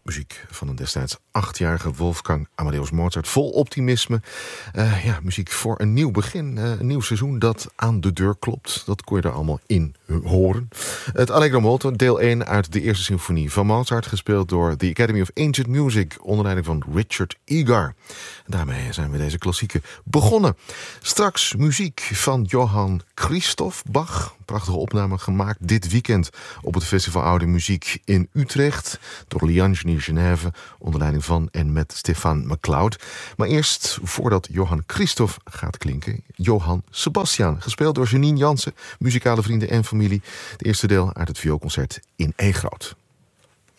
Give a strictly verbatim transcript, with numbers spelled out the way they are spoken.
Muziek van een destijds achtjarige Wolfgang Amadeus Mozart. Vol optimisme. Uh, ja, muziek voor een nieuw begin. Uh, een nieuw seizoen dat aan de deur klopt. Dat kon je er allemaal in horen. Het Allegro molto, deel één uit de eerste symfonie van Mozart. Gespeeld door de Academy of Ancient Music. Onder leiding van Richard Egar. En daarmee zijn we deze klassieke begonnen. Straks muziek van Johann Christoph Bach. Prachtige opname gemaakt dit weekend op het Festival Oude Muziek in Utrecht. Door Liange in Genève, onder leiding van en met Stefan McLeod. Maar eerst, voordat Johann Christoph gaat klinken, Johann Sebastian. Gespeeld door Janine Jansen, muzikale vrienden en familie. Het eerste deel uit het vioolconcert in E groot.